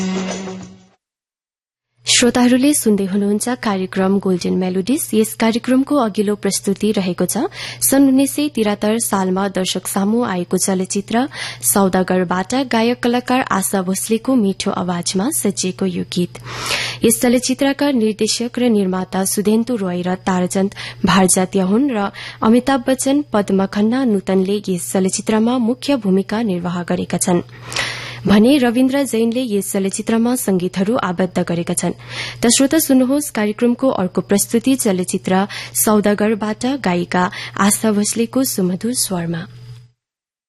श्रोताहरूले सुन्दै हुनुहुन्छ कार्यक्रम गोल्डन मेलोडिज। यस कार्यक्रमको अघिल्लो प्रस्तुति रहेको छ सन् 1973 सालमा दर्शक सामु आएको चलचित्र सौदागरबाट गायक कलाकार आशा भोसलेको मिठो आवाजमा सजिएको यो गीत। यस चलचित्रका निर्देशक र निर्माता सुधेन्दु रोय र ताराचन्द भारजातीय हुन् र अमिताभ बच्चन, पद्मा खन्ना, नूतनले यस चलचित्रमा मुख्य भूमिका निर्वाह गरेका छन् भने रविन्द्र जैनले यस चलचित्रमा संगीतहरू आबद्ध गरेका छन्। त श्रोता सुन्नुहोस् कार्यक्रमको अर्को प्रस्तुति चलचित्र सौदागरबाट गायिका आशा भोसलेको सुमधुर स्वरमा।